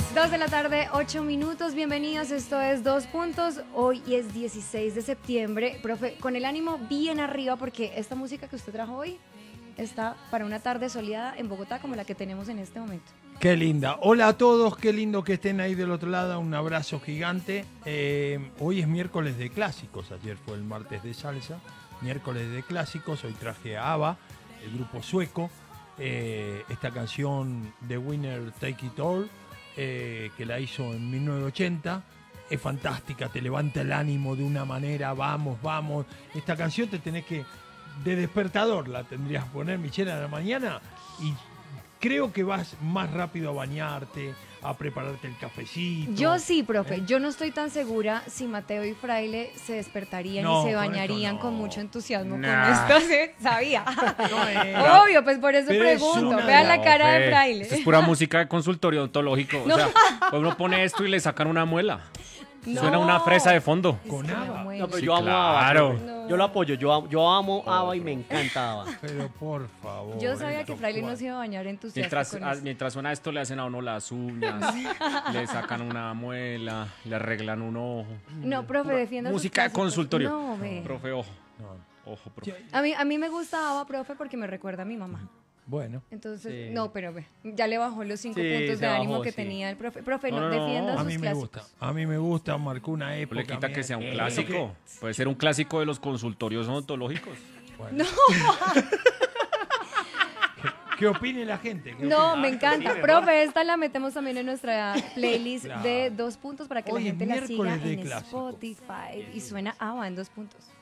2 de la tarde, 8 minutos, bienvenidos, esto es Dos Puntos, hoy es 16 de septiembre, profe, con el ánimo bien arriba porque esta música que usted trajo hoy está para una tarde soleada en Bogotá como la que tenemos en este momento. Qué linda. Hola a todos, qué lindo que estén ahí del otro lado, un abrazo gigante. Hoy es miércoles de clásicos, ayer fue el martes de salsa, miércoles de clásicos, hoy traje a ABBA, el grupo sueco, esta canción The Winner Take It All, que la hizo en 1980, es fantástica, te levanta el ánimo de una manera, vamos, vamos. Esta canción te tenés que, de despertador la tendrías que poner, Michelle, a la mañana y creo que vas más rápido a bañarte, a prepararte el cafecito. Yo sí, profe, yo no estoy tan segura si Mateo y Fraile se despertarían y se bañarían con mucho entusiasmo con esto, ¿sí? Sabía. Obvio, pues por eso pregunto, vean la cara de Fraile. Esto es pura música de consultorio odontológico, o sea, uno pone esto y le sacan una muela. Suena una fresa de fondo. Con ABBA. No, pero Sí, yo amo claro. a ABBA. No. Yo lo apoyo, yo amo a ABBA y me encanta ABBA. Pero por favor. Yo sabía que Fraile no se iba a bañar entusiasta Mientras suena esto, le hacen a uno las uñas, le sacan una muela, le arreglan un ojo. No, profe, defienda Música de consultorio. No, ve. Profe, ojo. Ojo, profe. A mí me gusta ABBA, profe, porque me recuerda a mi mamá. Bueno. Entonces, Sí. no, pero ve, ya le bajó los 5 Sí, puntos se de ánimo bajó, que sí. tenía el profe. Profe, No, no, no, no. defienda A sus mí me clásicos. gusta, a mí me gusta, marcó una época. Le quita que sea un mía. clásico. Puede ser un clásico de los consultorios odontológicos. Bueno. ¿Qué opine la gente? ¿Qué No, opine? me encanta. Profe, esta la metemos también en nuestra playlist Claro. de 2 puntos para que Hoy la es gente la siga miércoles de en clásicos. Spotify y suena ABBA en 2 puntos.